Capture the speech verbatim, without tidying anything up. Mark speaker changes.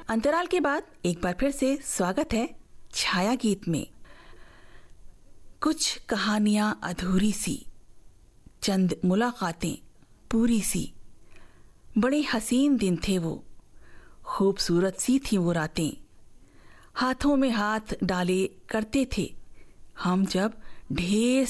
Speaker 1: अंतराल के बाद एक बार फिर से स्वागत है छाया गीत में। कुछ कहानियां अधूरी सी, चंद मुलाकातें पूरी सी। बड़े हसीन दिन थे वो, खूबसूरत सी थी वो रातें। हाथों में हाथ डाले करते थे हम जब ढेर